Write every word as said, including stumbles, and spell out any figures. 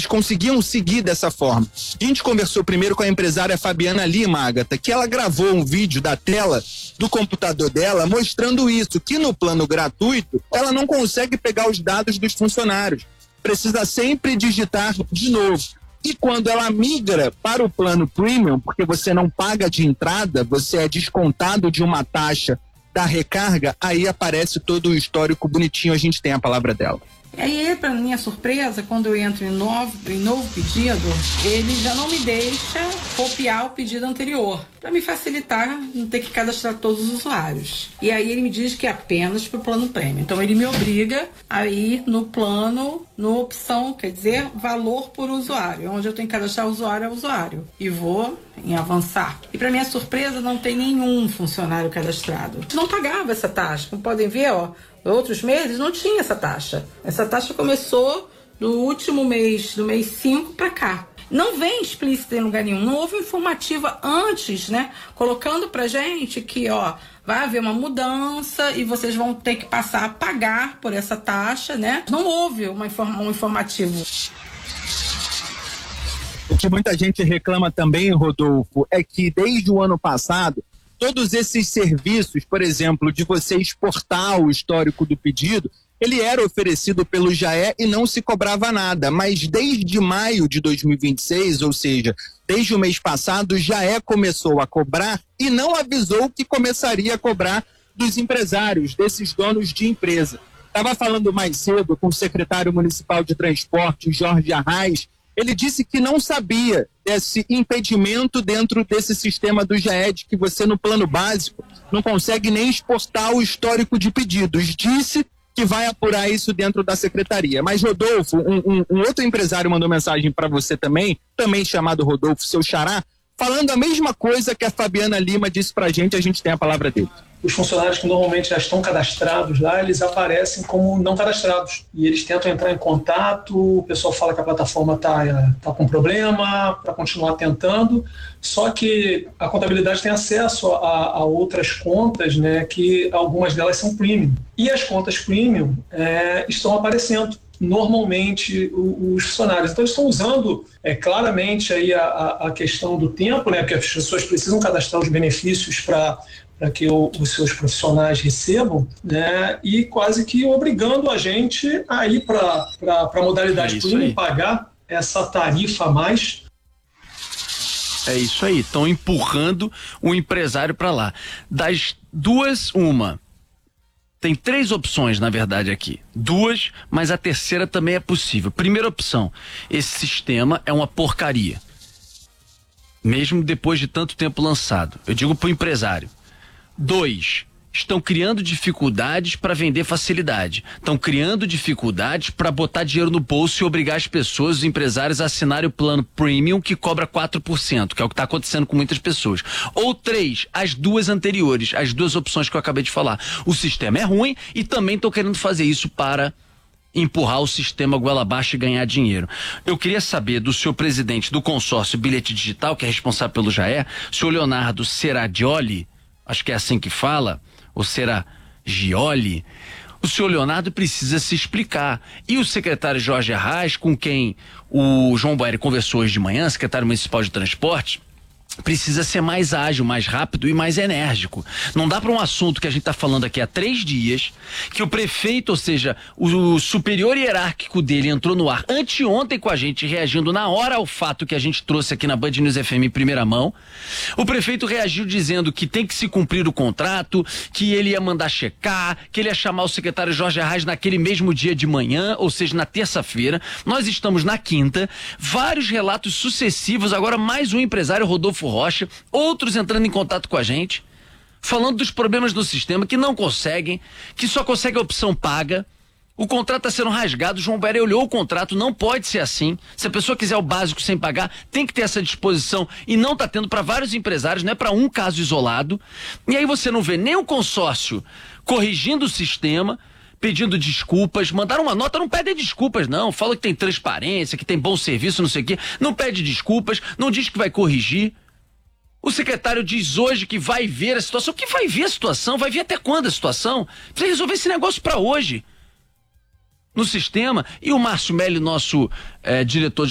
eles conseguiam seguir dessa forma. A gente conversou primeiro com a empresária Fabiana Lima, Agatha, que ela gravou um vídeo da tela do computador dela mostrando isso, que no plano gratuito ela não consegue pegar os dados dos funcionários. Precisa sempre digitar de novo. E quando ela migra para o plano premium, porque você não paga de entrada, você é descontado de uma taxa da recarga, aí aparece todo o histórico bonitinho, a gente tem a palavra dela. E aí, para minha surpresa, quando eu entro em novo, em novo pedido, ele já não me deixa copiar o pedido anterior, para me facilitar não ter que cadastrar todos os usuários. E aí ele me diz que é apenas para o plano premium. Então ele me obriga a ir no plano, no opção, quer dizer, valor por usuário, onde eu tenho que cadastrar usuário a usuário. E vou em avançar. E para minha surpresa, não tem nenhum funcionário cadastrado. Não pagava essa taxa, como podem ver, ó. Outros meses não tinha essa taxa. Essa taxa começou no último mês, do mês cinco para cá. Não vem explícita em lugar nenhum. Não houve informativa antes, né? Colocando pra gente que, ó, vai haver uma mudança e vocês vão ter que passar a pagar por essa taxa, né? Não houve uma informa- um informativo. O que muita gente reclama também, Rodolfo, é que desde o ano passado, todos esses serviços, por exemplo, de você exportar o histórico do pedido, ele era oferecido pelo Jaé e não se cobrava nada. Mas desde maio de dois mil e vinte e seis, ou seja, desde o mês passado, o Jaé começou a cobrar e não avisou que começaria a cobrar dos empresários, desses donos de empresa. Estava falando mais cedo com o secretário municipal de transporte, Jorge Arraes. Ele disse que não sabia desse impedimento dentro desse sistema do Jaé, que você no plano básico não consegue nem exportar o histórico de pedidos. Disse que vai apurar isso dentro da secretaria. Mas, Rodolfo, um, um, um outro empresário mandou mensagem para você também, também chamado Rodolfo, seu xará, falando a mesma coisa que a Fabiana Lima disse pra gente, a gente tem a palavra dele. Os funcionários que normalmente já estão cadastrados lá, eles aparecem como não cadastrados. E eles tentam entrar em contato, o pessoal fala que a plataforma está tá com problema, para continuar tentando. Só que a contabilidade tem acesso a, a outras contas, né, que algumas delas são premium. E as contas premium é, estão aparecendo normalmente os funcionários. Então, eles estão usando é, claramente aí a, a questão do tempo, né, porque as pessoas precisam cadastrar os benefícios para para que o, os seus profissionais recebam, né, e quase que obrigando a gente a ir para a modalidade premium, pagar essa tarifa a mais. É isso aí, estão empurrando o empresário para lá. Das duas, uma. Tem três opções, na verdade, aqui. Duas, mas a terceira também é possível. Primeira opção, esse sistema é uma porcaria. Mesmo depois de tanto tempo lançado. Eu digo pro empresário. Dois, estão criando dificuldades para vender facilidade. Estão criando dificuldades para botar dinheiro no bolso e obrigar as pessoas, os empresários, a assinarem o plano premium que cobra quatro por cento, que é o que está acontecendo com muitas pessoas. Ou três, as duas anteriores, as duas opções que eu acabei de falar. O sistema é ruim e também estão querendo fazer isso para empurrar o sistema goela abaixo e ganhar dinheiro. Eu queria saber do seu presidente do consórcio Bilhete Digital, que é responsável pelo Jaé, o senhor Leonardo Seradioli, acho que é assim que fala, ou será Gioli, o senhor Leonardo precisa se explicar. E o secretário Jorge Arraes, com quem o João Boeri conversou hoje de manhã, secretário municipal de transporte, precisa ser mais ágil, mais rápido e mais enérgico. Não dá para um assunto que a gente está falando aqui há três dias, que o prefeito, ou seja, o superior hierárquico dele entrou no ar anteontem com a gente, reagindo na hora ao fato que a gente trouxe aqui na Band News F M em primeira mão. O prefeito reagiu dizendo que tem que se cumprir o contrato, que ele ia mandar checar, que ele ia chamar o secretário Jorge Arraes naquele mesmo dia de manhã, ou seja, na terça-feira. Nós estamos na quinta, vários relatos sucessivos, agora mais um empresário, Rodolfo Rocha, outros entrando em contato com a gente, falando dos problemas do sistema, que não conseguem, que só consegue a opção paga. O contrato está sendo rasgado, o João Boeri olhou o contrato, não pode ser assim. Se a pessoa quiser o básico sem pagar, tem que ter essa disposição e não está tendo para vários empresários, não é para um caso isolado. E aí você não vê nem o consórcio corrigindo o sistema, pedindo desculpas, mandaram uma nota, não pedem desculpas não, fala que tem transparência, que tem bom serviço, não sei o quê, não pede desculpas, não diz que vai corrigir. O secretário diz hoje que vai ver a situação. O que vai ver a situação? Vai ver até quando a situação? Precisa resolver esse negócio para hoje. No sistema. E o Márcio Melli, nosso eh, diretor de